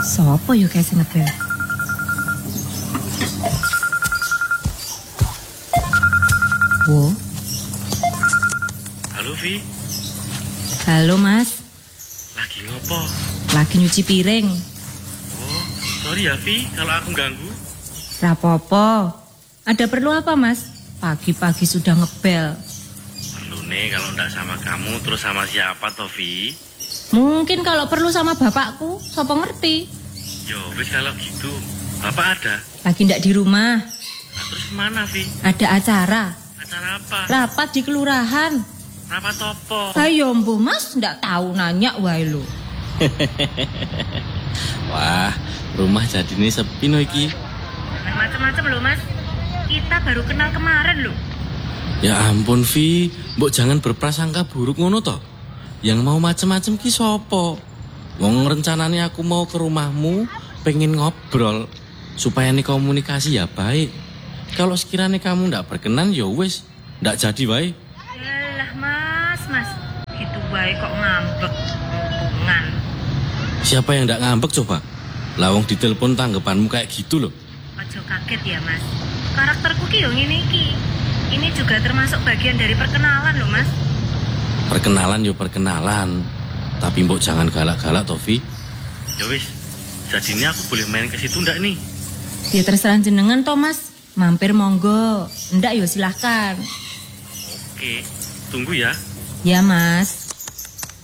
Sopo yo kayak ngebel? Wo. Halo Vi. Halo Mas. Lagi ngopo? Lagi nyuci piring. Oh, sorry ya Vi kalau aku ganggu. Rapopo. Ada perlu apa Mas? Pagi-pagi sudah ngebel. Perlu nih kalau ndak sama kamu terus sama siapa toh Vi? Mungkin kalau perlu sama bapakku, sopo ngerti. Yo wis kalau gitu. Bapak ada? Lagi ndak di rumah. Nah, terus kemana Vi? Ada acara. Acara apa? Rapat di kelurahan. Rapat topo? Ayo mbu Mas, ndak tahu nanya wae lo. Wah, rumah jadi ini sepi no iki. Macam-macam loh Mas. Kita baru kenal kemarin loh. Ya ampun Vi, mbok jangan berprasangka buruk ngono toh. Yang mau macem-macem ki sopo? Wong rencanane aku mau ke rumahmu, pengen ngobrol supaya nih komunikasi ya baik. Kalau sekiranya kamu ndak berkenan ya wis, ndak jadi wae. Yalah Mas. Gitu wae kok ngambek. Hubungan. Siapa yang ndak ngambek coba? Lawong ditelepon tanggapanmu kayak gitu loh. Ojo kaget ya Mas. Karakterku ki yo ngene iki. Ini juga termasuk bagian dari perkenalan loh Mas. Perkenalan yo perkenalan. Tapi mbok jangan galak-galak Tovi. Ya wis. Jadi ini aku boleh main ke situ ndak nih? Ya terserah jenengan toh Mas. Mampir monggo. Ndak yo silahkan. Oke, tunggu ya. Ya Mas.